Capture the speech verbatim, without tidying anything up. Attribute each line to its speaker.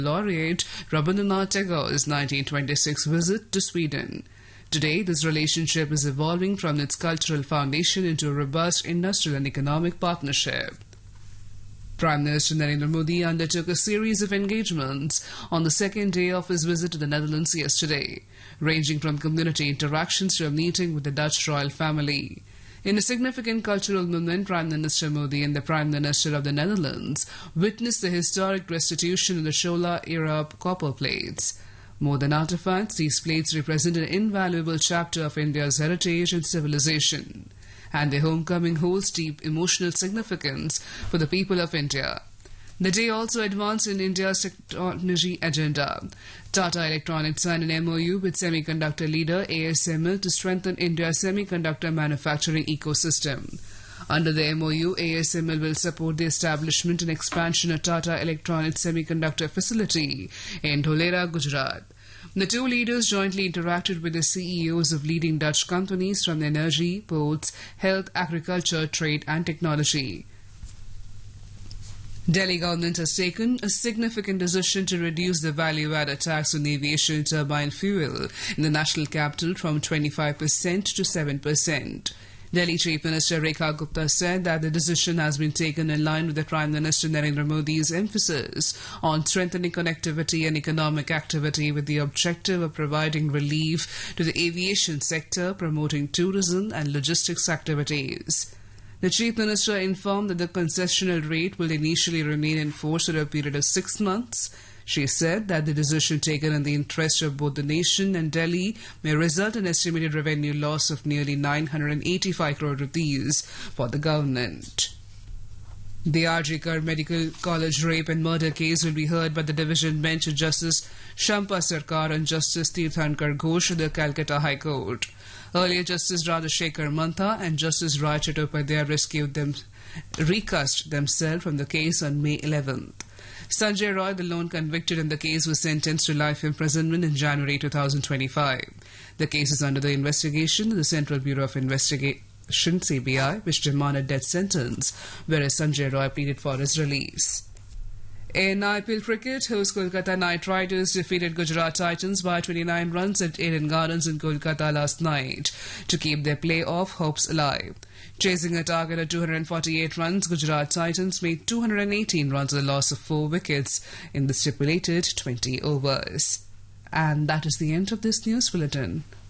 Speaker 1: Laureate Rabindranath Tagore's nineteen twenty-six visit to Sweden. Today, this relationship is evolving from its cultural foundation into a robust industrial and economic partnership. Prime Minister Narendra Modi undertook a series of engagements on the second day of his visit to the Netherlands yesterday, ranging from community interactions to a meeting with the Dutch royal family. In a significant cultural moment, Prime Minister Modi and the Prime Minister of the Netherlands witnessed the historic restitution of the Chola-era copper plates. More than artifacts, these plates represent an invaluable chapter of India's heritage and civilization, and their homecoming holds deep emotional significance for the people of India. The day also advanced in India's technology agenda. Tata Electronics signed an M O U with semiconductor leader A S M L to strengthen India's semiconductor manufacturing ecosystem. Under the M O U, A S M L will support the establishment and expansion of Tata Electronics semiconductor facility in Dholera, Gujarat. The two leaders jointly interacted with the C E Os of leading Dutch companies from energy, ports, health, agriculture, trade and technology. Delhi government has taken a significant decision to reduce the value-added tax on aviation turbine fuel in the national capital from twenty-five percent to seven percent. Delhi Chief Minister Rekha Gupta said that the decision has been taken in line with the Prime Minister Narendra Modi's emphasis on strengthening connectivity and economic activity with the objective of providing relief to the aviation sector, promoting tourism and logistics activities. The Chief Minister informed that the concessional rate will initially remain in force for a period of six months. She said that the decision taken in the interest of both the nation and Delhi may result in estimated revenue loss of nearly nine hundred eighty-five crore rupees for the government. The R G Kar Medical College rape and murder case will be heard by the division bench of Justice Shampa Sarkar and Justice Tirthankar Ghosh of the Calcutta High Court. Earlier, Justice Rajashekar Mantha and Justice Rai Chattopadhyay rescued them, recused themselves from the case on May eleventh. Sanjay Roy, the lone convicted in the case, was sentenced to life imprisonment in January two thousand twenty-five. The case is under the investigation of the Central Bureau of Investigation, C B I, which demanded death sentence, whereas Sanjay Roy pleaded for his release. In I P L cricket, host Kolkata Knight Riders defeated Gujarat Titans by twenty-nine runs at Eden Gardens in Kolkata last night to keep their playoff hopes alive. Chasing a target of two hundred forty-eight runs, Gujarat Titans made two hundred eighteen runs with a loss of four wickets in the stipulated twenty overs. And that is the end of this news bulletin.